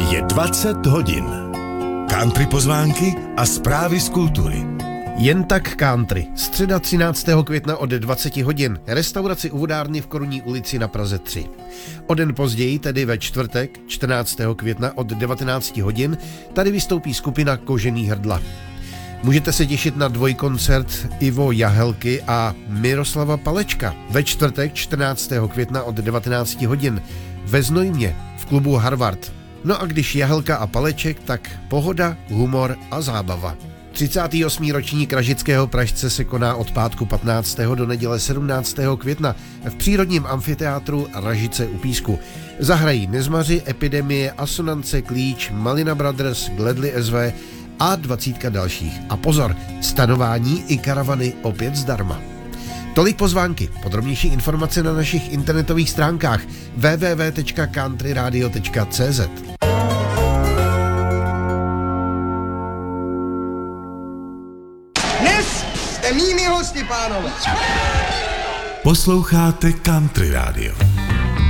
Je 20 hodin. Country pozvánky a zprávy z kultury. Jen tak country. Středa 13. května od 20 hodin. Restauraci u vodárny v Korunní ulici na Praze 3. O den později, tedy ve čtvrtek 14. května od 19 hodin, tady vystoupí skupina Kožený hrdla. Můžete se těšit na dvojkoncert Ivo Jahelky a Miroslava Palečka ve čtvrtek 14. května od 19 hodin ve Znojmě v klubu Harvard. No a když Jahelka a Paleček, tak pohoda, humor a zábava. 38. ročník Ražického Pražce se koná od pátku 15. do neděle 17. května v přírodním amfiteátru Ražice u Písku. Zahrají Nezmaři, Epidemie, Asonance, Klíč, Malina Brothers, Gledly SV a 20 dalších. A pozor, stanování i karavany opět zdarma. Tolik pozvánky. Podrobnější informace na našich internetových stránkách www.countryradio.cz. Dnes jste mými hosty, pánové. Posloucháte Country Radio.